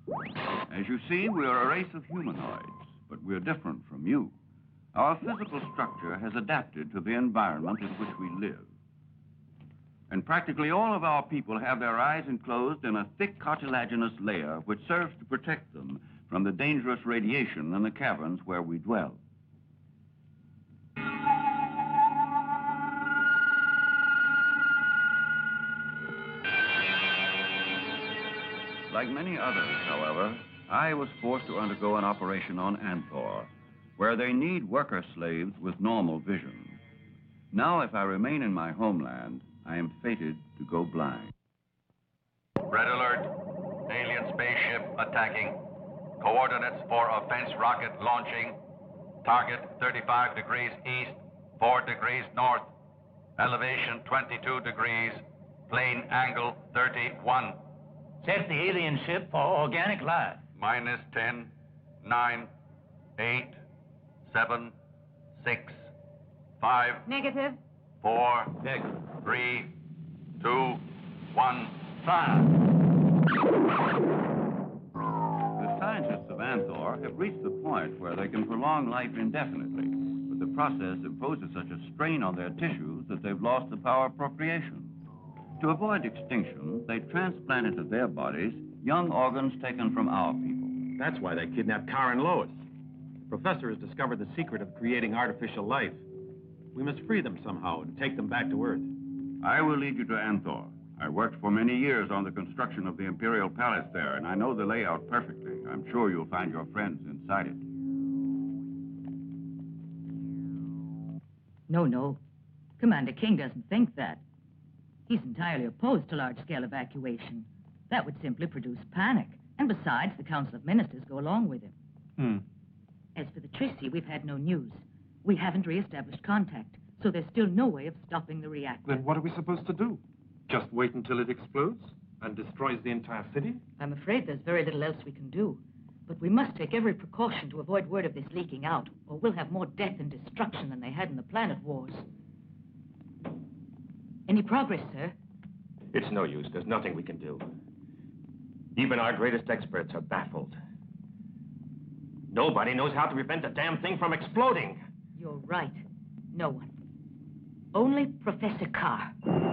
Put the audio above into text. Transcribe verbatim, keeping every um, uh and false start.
As you see, we are a race of humanoids, but we're different from you. Our physical structure has adapted to the environment in which we live. And practically all of our people have their eyes enclosed in a thick cartilaginous layer which serves to protect them from the dangerous radiation in the caverns where we dwell. Like many others, however, I was forced to undergo an operation on Anthor, where they need worker slaves with normal vision. Now, if I remain in my homeland, I am fated to go blind. Red alert. Alien spaceship attacking. Coordinates for offense rocket launching. Target thirty-five degrees east, four degrees north. Elevation twenty-two degrees. Plane angle thirty-one. Set the alien ship for organic life. Minus ten, nine, eight, seven, six, five. Negative. Four. Negative. Three, two, one. Fire. The scientists of Anthor have reached the point where they can prolong life indefinitely, but the process imposes such a strain on their tissues that they've lost the power of procreation. To avoid extinction, they transplant into their bodies young organs taken from our people. That's why they kidnapped Karen Lois. The professor has discovered the secret of creating artificial life. We must free them somehow and take them back to Earth. I will lead you to Anthor. I worked for many years on the construction of the Imperial Palace there, and I know the layout perfectly. I'm sure you'll find your friends inside it. No, no. Commander King doesn't think that. He's entirely opposed to large-scale evacuation. That would simply produce panic. And besides, the Council of Ministers go along with him. Hmm. As for the Tracy, we've had no news. We haven't re-established contact, so there's still no way of stopping the reactor. Then what are we supposed to do? Just wait until it explodes and destroys the entire city? I'm afraid there's very little else we can do. But we must take every precaution to avoid word of this leaking out, or we'll have more death and destruction than they had in the Planet Wars. Any progress, sir? It's no use. There's nothing we can do. Even our greatest experts are baffled. Nobody knows how to prevent the damn thing from exploding. You're right. No one. Only Professor Carr.